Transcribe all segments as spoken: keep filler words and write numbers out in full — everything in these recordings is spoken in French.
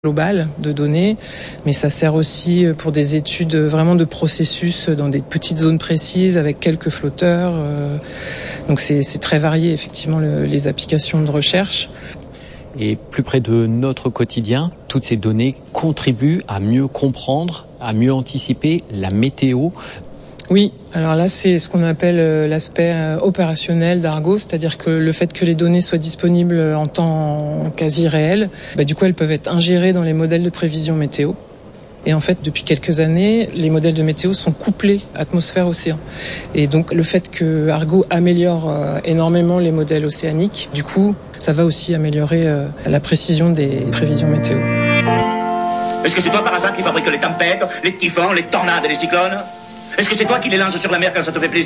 global de données, mais ça sert aussi pour des études vraiment de processus dans des petites zones précises avec quelques flotteurs. Donc c'est, c'est très varié effectivement le, les applications de recherche. Et plus près de notre quotidien, toutes ces données contribuent à mieux comprendre, à mieux anticiper la météo. Oui, alors là c'est ce qu'on appelle l'aspect opérationnel d'Argo, c'est-à-dire que le fait que les données soient disponibles en temps quasi réel, bah, du coup elles peuvent être ingérées dans les modèles de prévision météo. Et en fait, depuis quelques années, les modèles de météo sont couplés atmosphère-océan. Et donc le fait que Argo améliore énormément les modèles océaniques, du coup, ça va aussi améliorer la précision des prévisions météo. Est-ce que c'est toi par hasard qui fabrique les tempêtes, les typhons, les tornades et les cyclones ? Est-ce que c'est toi qui les lances sur la mer quand ça te fait plaisir ?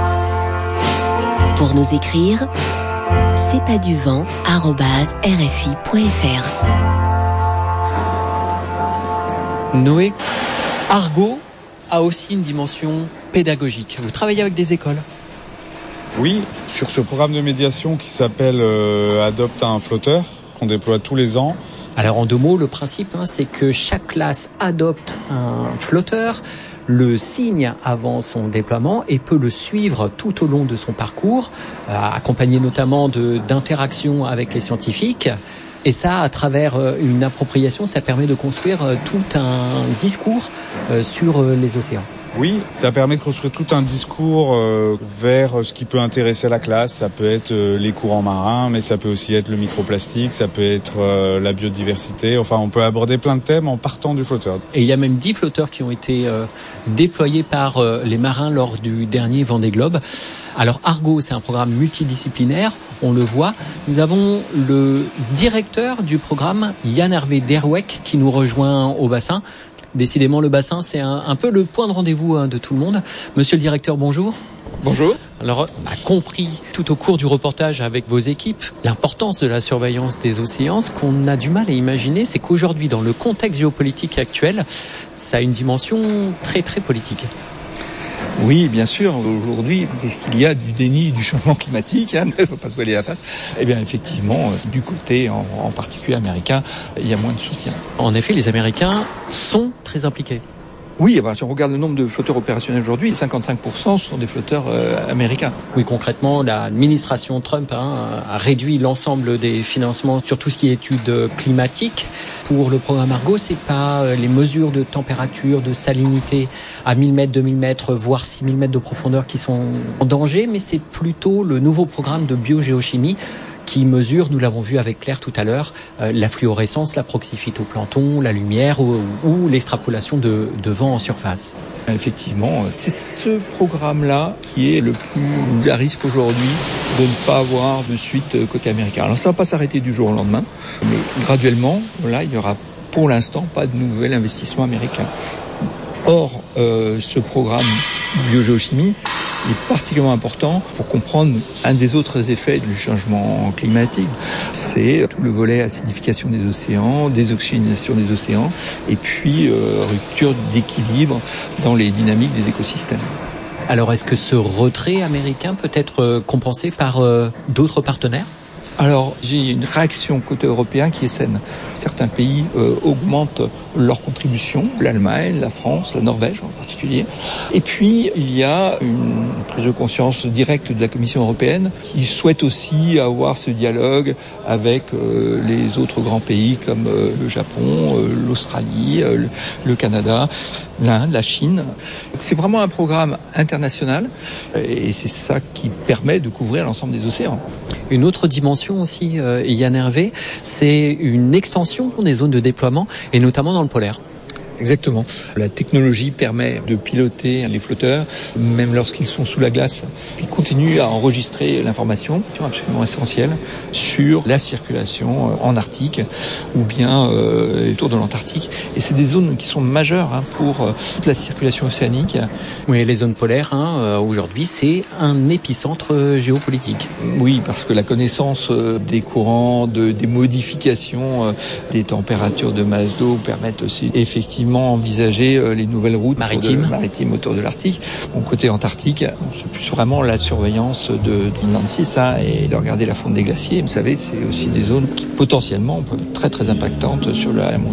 Pour nous écrire, c'est pas du vent arobase r f i point f r. Noé, Argo a aussi une dimension pédagogique. Vous travaillez avec des écoles ? Oui, sur ce programme de médiation qui s'appelle euh, Adopte un flotteur, qu'on déploie tous les ans. Alors en deux mots, le principe, hein, c'est que chaque classe adopte un flotteur, le signe avant son déploiement et peut le suivre tout au long de son parcours, euh, accompagné notamment de, d'interactions avec les scientifiques. Et ça, à travers une appropriation, ça permet de construire tout un discours sur les océans. Oui, ça permet de construire tout un discours euh, vers ce qui peut intéresser la classe. Ça peut être euh, les courants marins, mais ça peut aussi être le microplastique, ça peut être euh, la biodiversité. Enfin, on peut aborder plein de thèmes en partant du flotteur. Et il y a même dix flotteurs qui ont été euh, déployés par euh, les marins lors du dernier Vendée Globe. Alors Argo, c'est un programme multidisciplinaire, on le voit. Nous avons le directeur du programme, Jan-Hervé Derweck, qui nous rejoint au bassin. Décidément, le bassin, c'est un, un peu le point de rendez-vous hein, de tout le monde. Monsieur le directeur, bonjour. Bonjour. Alors, a compris tout au cours du reportage avec vos équipes l'importance de la surveillance des océans. Ce qu'on a du mal à imaginer, c'est qu'aujourd'hui, dans le contexte géopolitique actuel, ça a une dimension très, très politique. Oui, bien sûr. Aujourd'hui, il y a du déni du changement climatique, hein, il ne faut pas se voiler la face. Eh bien, effectivement, du côté, en, en particulier américain, il y a moins de soutien. En effet, les Américains sont très impliqués. Oui, ben, si on regarde le nombre de flotteurs opérationnels aujourd'hui, cinquante-cinq pour cent sont des flotteurs euh, américains. Oui, concrètement, l'administration Trump hein, a réduit l'ensemble des financements sur tout ce qui est études climatiques. Pour le programme Argo, c'est pas les mesures de température, de salinité à mille mètres, deux mille mètres, voire six mille mètres de profondeur qui sont en danger, mais c'est plutôt le nouveau programme de biogéochimie qui mesure, nous l'avons vu avec Claire tout à l'heure, euh, la fluorescence, la photoplancton, la lumière ou, ou l'extrapolation de, de vent en surface. Effectivement, c'est ce programme-là qui est le plus à risque aujourd'hui de ne pas avoir de suite côté américain. Alors ça va pas s'arrêter du jour au lendemain, mais graduellement, là, il n'y aura pour l'instant pas de nouvel investissement américain. Or, euh, ce programme biogéochimie est particulièrement important pour comprendre un des autres effets du changement climatique. C'est tout le volet acidification des océans, désoxygénation des océans, et puis euh, rupture d'équilibre dans les dynamiques des écosystèmes. Alors, est-ce que ce retrait américain peut être compensé par euh, d'autres partenaires ? Alors, j'ai une réaction côté européen qui est saine. Certains pays euh, augmentent leur contribution, l'Allemagne, la France, la Norvège en particulier. Et puis, il y a une prise de conscience directe de la Commission européenne qui souhaite aussi avoir ce dialogue avec euh, les autres grands pays comme euh, le Japon, euh, l'Australie, euh, le, le Canada, l'Inde, la Chine. C'est vraiment un programme international et c'est ça qui permet de couvrir l'ensemble des océans. Une autre dimension aussi, euh, Yann Hervé, c'est une extension des zones de déploiement et notamment dans le polaire. Exactement. La technologie permet de piloter les flotteurs, même lorsqu'ils sont sous la glace, puis continue à enregistrer l'information absolument essentielle sur la circulation en Arctique ou bien euh, autour de l'Antarctique. Et c'est des zones qui sont majeures hein, pour euh, toute la circulation océanique. Oui, les zones polaires, hein, euh, aujourd'hui, c'est un épicentre géopolitique. Oui, parce que la connaissance euh, des courants, de, des modifications euh, des températures de masse d'eau permettent aussi effectivement effectivement envisager les nouvelles routes maritimes, de, maritimes autour de l'Arctique. Bon, côté Antarctique, c'est plus vraiment la surveillance de l'Inlandsea hein, et de regarder la fonte des glaciers. Vous savez, c'est aussi des zones qui potentiellement peuvent être très très impactantes sur la montée